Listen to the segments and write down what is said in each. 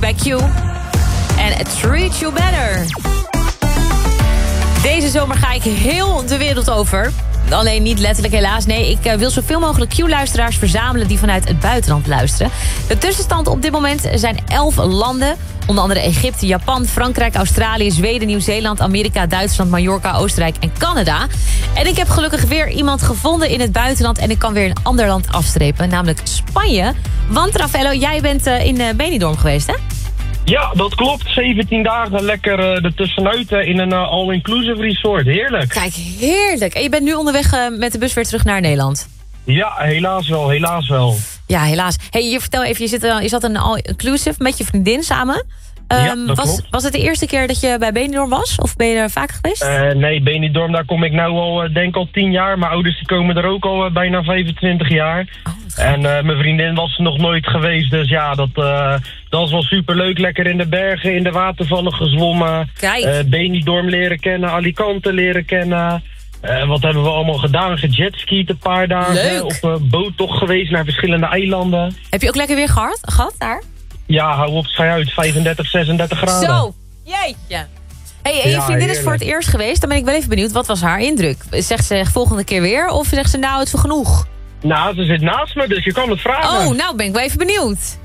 bij Q. En Treat You Better. Deze zomer ga ik heel de wereld over. Alleen niet letterlijk helaas. Nee, ik wil zoveel mogelijk Q-luisteraars verzamelen die vanuit het buitenland luisteren. De tussenstand op dit moment zijn 11 landen. Onder andere Egypte, Japan, Frankrijk, Australië, Zweden, Nieuw-Zeeland, Amerika, Duitsland, Mallorca, Oostenrijk en Canada. En ik heb gelukkig weer iemand gevonden in het buitenland en ik kan weer een ander land afstrepen, namelijk Spanje. Want Raffaello, jij bent in Benidorm geweest, hè? Ja, dat klopt. 17 dagen lekker ertussenuit in een all-inclusive resort. Heerlijk. Kijk, heerlijk. En je bent nu onderweg met de bus weer terug naar Nederland? Ja, helaas wel, helaas wel. Ja, helaas. Hey, je vertel even, je zat een all-inclusive met je vriendin samen. Ja, dat klopt. Was het de eerste keer dat je bij Benidorm was? Of ben je er vaker geweest? Nee, Benidorm, daar kom ik nou al, denk al 10 jaar. Mijn ouders die komen er ook al bijna 25 jaar. En mijn vriendin was er nog nooit geweest. Dus ja, dat was wel superleuk. Lekker in de bergen, in de watervallen gezwommen. Kijk. Benidorm leren kennen, Alicante leren kennen. Wat hebben we allemaal gedaan? Gejetskied een paar dagen. Leuk. Op een boottocht geweest naar verschillende eilanden. Heb je ook lekker weer gehad daar? Ja, hou op, schij uit. 35, 36 graden. Zo, jeetje. Hey, en je vriendin is voor het eerst geweest. Dan ben ik wel even benieuwd, wat was haar indruk? Zegt ze volgende keer weer? Of zegt ze nou, het is genoeg? Nou, ze zit naast me, dus je kan het vragen. Oh, nou ben ik wel even benieuwd.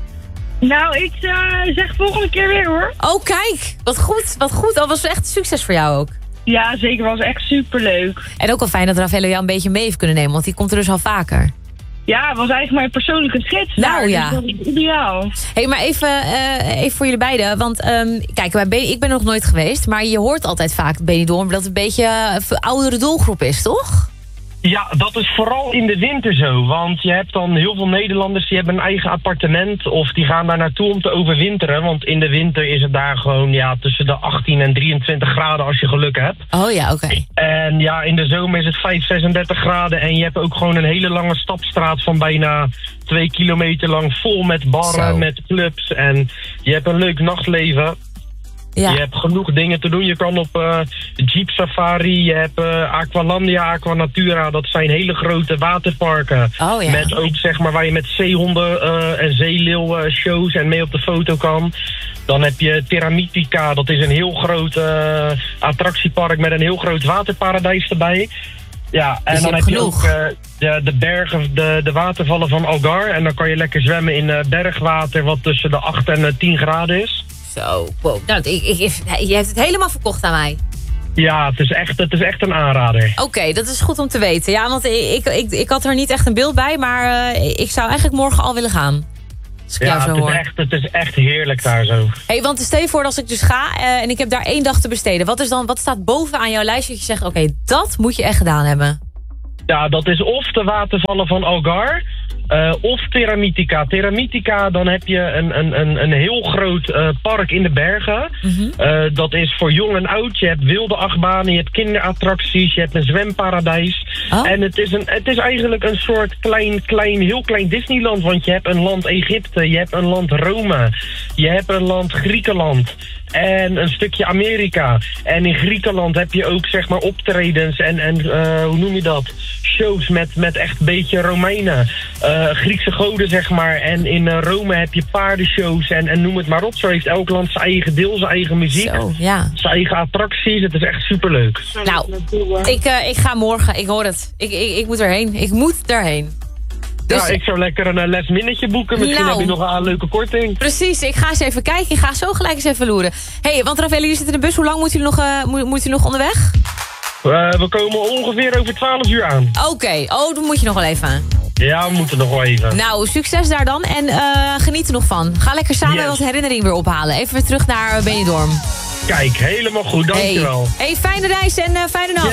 Nou, ik zeg volgende keer weer, hoor. Oh, kijk. Wat goed, wat goed. Dat was echt succes voor jou ook. Ja, zeker. Was echt superleuk. En ook wel fijn dat Raffaello jou een beetje mee heeft kunnen nemen. Want die komt er dus al vaker. Ja, het was eigenlijk mijn persoonlijke gids. Nou ja. Dus dat is ideaal. Hey, maar even voor jullie beiden. Want kijk, ik ben er nog nooit geweest. Maar je hoort altijd vaak Benidorm dat het een beetje een oudere doelgroep is, toch? Ja, dat is vooral in de winter zo. Want je hebt dan heel veel Nederlanders die hebben een eigen appartement. Of die gaan daar naartoe om te overwinteren. Want in de winter is het daar gewoon tussen de 18 en 23 graden als je geluk hebt. Oh ja, oké. En ja, in de zomer is het 36 graden. En je hebt ook gewoon een hele lange stapstraat van bijna 2 kilometer lang. Vol met barren, Zo. met clubs. En je hebt een leuk nachtleven. Ja. Je hebt genoeg dingen te doen. Je kan op Jeep Safari, je hebt Aqualandia, Aquanatura. Dat zijn hele grote waterparken. Oh ja. Met ook zeg maar waar je met zeehonden en zeeleeuw shows en mee op de foto kan. Dan heb je Terramitica, dat is een heel groot attractiepark met een heel groot waterparadijs erbij. Ja, en Dus dan je heb hebt je ook de bergen, de watervallen van Algar. En dan kan je lekker zwemmen in bergwater wat tussen de 8 en 10 graden is. Zo, wow. Nou, je hebt het helemaal verkocht aan mij. Ja, het is echt een aanrader. Oké, dat is goed om te weten. Ja, want ik had er niet echt een beeld bij, maar ik zou eigenlijk morgen al willen gaan. Als ik jou zo hoor. Het is echt heerlijk daar zo. Hey, want stel je voor als ik dus ga en ik heb daar 1 dag te besteden. Wat staat bovenaan jouw lijstje dat je zegt, oké, dat moet je echt gedaan hebben? Ja, dat is of de watervallen van Algar of Terramitica. Terramitica, dan heb je een heel groot park in de bergen. Dat is voor jong en oud. Je hebt wilde achtbanen, je hebt kinderattracties, je hebt een zwemparadijs. Oh. En het is eigenlijk een soort heel klein Disneyland. Want je hebt een land Egypte, je hebt een land Rome, je hebt een land Griekenland en een stukje Amerika. En in Griekenland heb je ook zeg maar optredens en hoe noem je dat? Shows met echt een beetje Romeinen. Griekse goden zeg maar. En in Rome heb je paardenshows en noem het maar op. Zo heeft elk land zijn eigen deel, zijn eigen muziek. Zo, ja. Zijn eigen attracties. Het is echt superleuk. Nou, ik ga morgen. Ik hoor het. Ik moet erheen. Ik moet daarheen. Dus, ja, ik zou lekker een last minute boeken. Misschien heb je nog een leuke korting. Precies, ik ga eens even kijken. Ik ga zo gelijk eens even loeren. Hey, want Raffaello, jullie zitten in de bus. Hoe lang moeten jullie nog onderweg? We komen ongeveer over 12 uur aan. Oké, dan moet je nog wel even. Ja, we moeten nog wel even. Nou, succes daar dan en geniet er nog van. Ga lekker samen wat herinnering weer ophalen. Even weer terug naar Benidorm. Kijk, helemaal goed. Dankjewel. Hey, fijne reis en fijne nacht.